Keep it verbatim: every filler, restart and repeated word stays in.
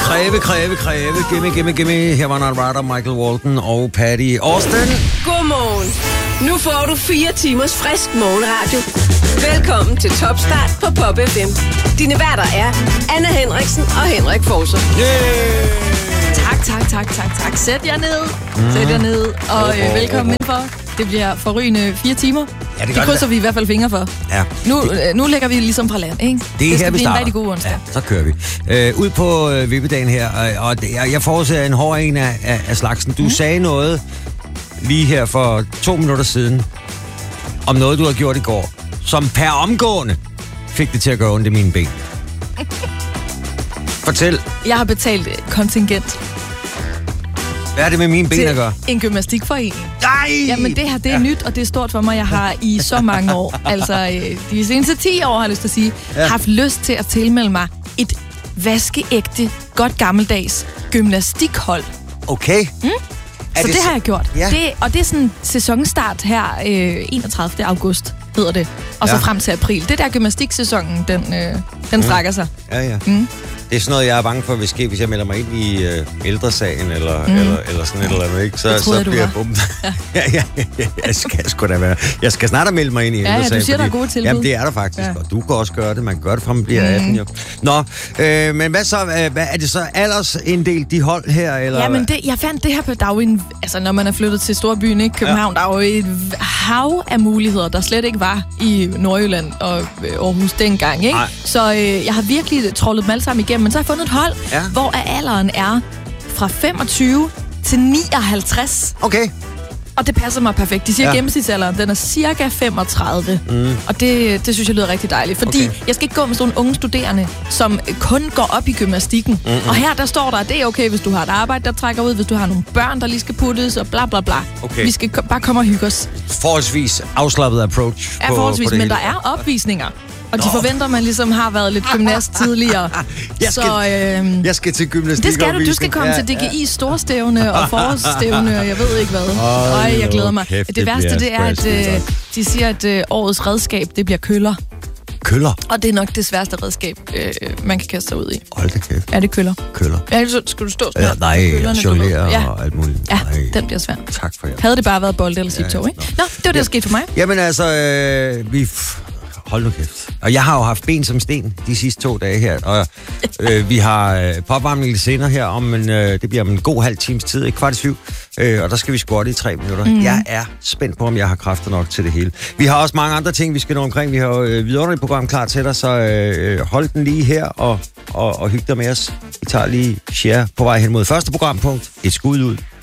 Kræve, kræve, kræve. Gimme, gimme, gimme. Her var Not Rider, Michael Walton og Patty Austin. Godmorgen. Nu får du fire timers frisk morgenradio. Velkommen til Topstart på Pop F M. Dine værter er Anna Henriksen og Henrik Forser. Yeah! Tak, tak, tak, tak, tak. Sæt jer ned. Mm. Sæt jer ned. Og øh, velkommen indenfor. Det bliver forrygende fire timer. Ja, det, det krydser vi i hvert fald fingre for. Ja. Nu, øh, nu lægger vi ligesom fra land, ikke? Det er det her, vi blive starter. en rigtig god onsdag. Ja, så kører vi. Øh, ud på øh, vippedagen her, og, og det, jeg, jeg forudser en hård en af, af, af slagsen. Du mm. sagde noget lige her for to minutter siden om noget, du har gjort i går, som per omgående fik det til at gøre ondt i mine ben. Fortæl. Jeg har betalt kontingent. Hvad er det med mine ben at gøre? En gymnastikforening. Nej! Jamen det her, det er ja. nyt, og det er stort for mig. Jeg har i så mange år, altså de seneste ti år har jeg lyst til at sige, ja. haft lyst til at tilmelde mig et vaskeægte, godt gammeldags gymnastikhold. Okay. Mm? Så det, det har jeg gjort. Ja. Det, og det er sådan sæsonstart her øh, enogtredivte august, hedder det. Og så ja. frem til april. Det der gymnastiksæsonen, den, øh, den strækker sig. Ja, ja. Mm. Det er sådan noget, jeg er bange for, hvis ske, hvis jeg melder mig ind i øh, ældresagen, eller, mm. eller, eller sådan et eller andet, ikke? Så, så bliver jeg bumpet. Ja. ja, ja, ja, jeg skal sgu da være. Jeg skal snart melde mig ind i ældresagen. Ja, ja, du siger, fordi, der er gode tilbud. Jamen, det er der faktisk, ja. og du kan også gøre det. Man kan gøre det fra, man bliver atten, jo. Nå, øh, men hvad så? Hvad, er det så aldersinddelt, de hold her, eller? Ja, men det, jeg fandt det her på, der er jo en, altså når man er flyttet til storbyen, ikke? København, ja. der er jo et hav af muligheder, der slet ikke var i Nordjylland og Aarhus dengang, ikke? Nej. Så øh, jeg har virkelig trollet dem alle sammen igennem, men så har jeg fundet et hold, ja. hvor alderen er fra femogtyve til nioghalvtreds. Okay. Og det passer mig perfekt. De siger, ja. at gennemsnitsalderen, den er cirka femogtredive. Mm. Og det, det synes jeg lyder rigtig dejligt. Fordi okay. jeg skal ikke gå med sådan nogle unge studerende, som kun går op i gymnastikken. Mm-hmm. Og her, der står der, at det er okay, hvis du har et arbejde, der trækker ud, hvis du har nogle børn, der lige skal puttes, og bla bla bla. Okay. Vi skal bare komme og hygge os. Forholdsvis afslappet approach. Ja, på, forholdsvis, på det men hele. der er opvisninger. Og de Nå. forventer, at man ligesom har været lidt gymnast tidligere. Jeg skal, så, øh, jeg skal til gymnastik. Det skal du. Du skal komme ja, til D G I storstævne og forårsstævne, og jeg ved ikke hvad. Øj, jeg glæder mig. Kæft, det, det værste, det er, at øh, de siger, at øh, årets redskab, det bliver køller. Køller? Og det er nok det sværeste redskab, øh, man kan kaste sig ud i. Hold da kæft. Er det køller? Køller. Ja, skal du stå sådan ja, nej, jonglere ja. og alt muligt. Ja, nej. den bliver svær. Tak for jer. Havde det bare været bold eller siptog, ja, ikke? Nå, det var det, der skete for mig. Jamen altså, øh, vi... Hold nu kæft. Og jeg har jo haft ben som sten de sidste to dage her, og øh, vi har øh, popvarmning lidt senere her, om en, øh, det bliver om en god halv times tid, ikke kvart i syv, øh, og der skal vi squatte i tre minutter. Mm. Jeg er spændt på, om jeg har kræfter nok til det hele. Vi har også mange andre ting, vi skal nå omkring. Vi har jo øh, vidunderligt program klar til dig, så øh, hold den lige her og, og, og hyg dig med os. Vi tager lige share på vej hen mod første programpunkt. Et skud ud.